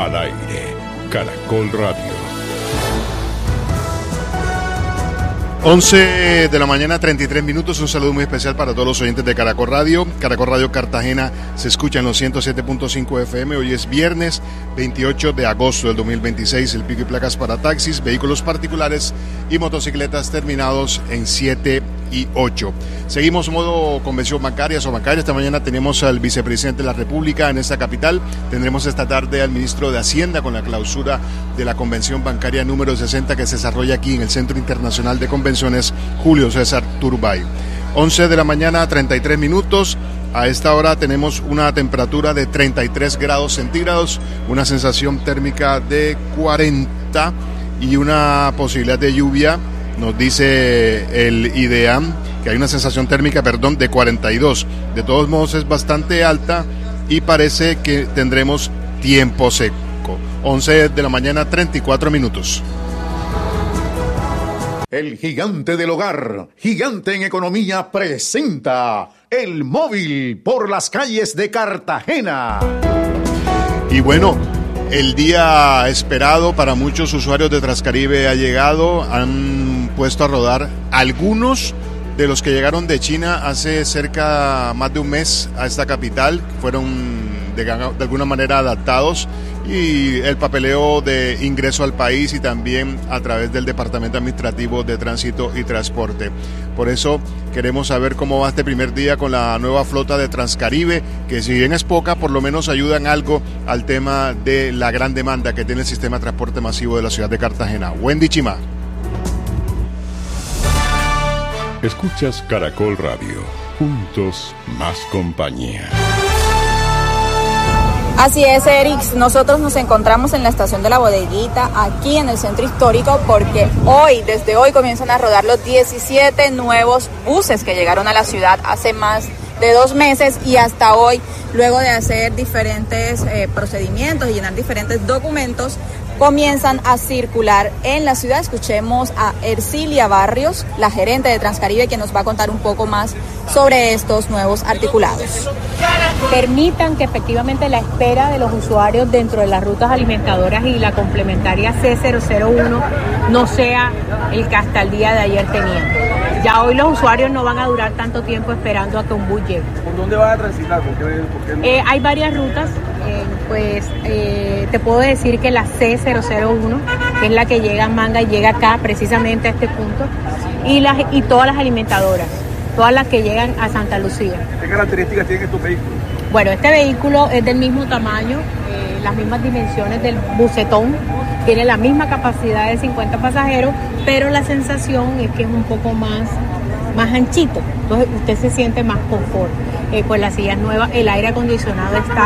Al aire, Caracol Radio. 11 de la mañana, 33 minutos. Un saludo muy especial para todos los oyentes de Caracol Radio. Caracol Radio Cartagena se escucha en los 107.5 FM. Hoy es viernes 28 de agosto del 2026. El pico y placas para taxis, vehículos particulares y motocicletas terminados en 7 y 8. Seguimos modo convención bancaria o bancaria. Esta mañana tenemos al vicepresidente de la República en esta capital. Tendremos esta tarde al ministro de Hacienda con la clausura de la convención bancaria número 60 que se desarrolla aquí en el Centro Internacional de Convenciones Julio César Turbay. 11 de la mañana, 33 minutos. A esta hora tenemos una temperatura de 33 grados centígrados, una sensación térmica de 40 y una posibilidad de lluvia. Nos dice el IDEAM que hay una sensación térmica, de 42. De todos modos es bastante alta y parece que tendremos tiempo seco. 11 de la mañana, 34 minutos. El gigante del hogar, gigante en economía, presenta El Móvil por las calles de Cartagena. Y bueno, el día esperado para muchos usuarios de Transcaribe ha llegado. Han puesto a rodar algunos de los que llegaron de China hace más de un mes a esta capital. Fueron de alguna manera adaptados, y el papeleo de ingreso al país y también a través del Departamento Administrativo de Tránsito y Transporte. Por eso queremos saber cómo va este primer día con la nueva flota de Transcaribe, que si bien es poca, por lo menos ayudan algo al tema de la gran demanda que tiene el sistema de transporte masivo de la ciudad de Cartagena. Wendy Chima. Escuchas Caracol Radio. Juntos, más compañía. Así es, Eric, nosotros nos encontramos en la estación de La Bodeguita, aquí en el centro histórico, porque desde hoy comienzan a rodar los 17 nuevos buses que llegaron a la ciudad hace más de 2 meses, y hasta hoy, luego de hacer diferentes procedimientos y llenar diferentes documentos, comienzan a circular en la ciudad. Escuchemos a Ercilia Barrios, la gerente de Transcaribe, que nos va a contar un poco más sobre estos nuevos articulados. Permitan que efectivamente la espera de los usuarios dentro de las rutas alimentadoras y la complementaria C001 no sea el que hasta el día de ayer tenían. Ya hoy los usuarios no van a durar tanto tiempo esperando a que un bus llegue. ¿Por dónde van a transitar? ¿Por qué no? Hay varias rutas. Te puedo decir que la C001, que es la que llega a Manga y llega acá precisamente a este punto, y todas las alimentadoras, todas las que llegan a Santa Lucía. ¿Qué características tienen estos vehículos? Bueno, este vehículo es del mismo tamaño, las mismas dimensiones del bucetón, tiene la misma capacidad de 50 pasajeros, pero la sensación es que es un poco más anchito, entonces usted se siente más confort. Pues las sillas nuevas, el aire acondicionado está